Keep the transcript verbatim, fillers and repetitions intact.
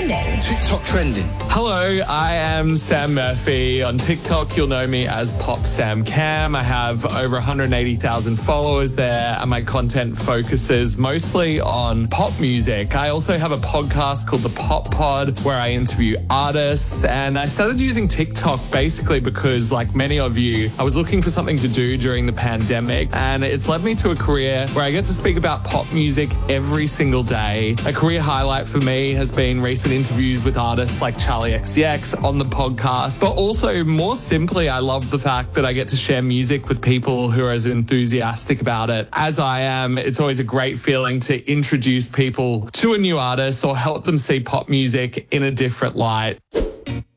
trending. TikTok trending. Hello, I am Sam Murphy. On TikTok, you'll know me as Pop Sam Cam. I have over one hundred eighty thousand followers there, and my content focuses mostly on pop music. I also have a podcast called The Pop Pod, where I interview artists, and I started using TikTok basically because, like many of you, I was looking for something to do during the pandemic, and it's led me to a career where I get to speak about pop music every single day. A career highlight for me has been recent interviews with artists like Charlie X C X on the podcast, but also more simply, I love the fact that I get to share music with people who are as enthusiastic about it as I am. It's always a great feeling to introduce people to a new artist or help them see pop music in a different light.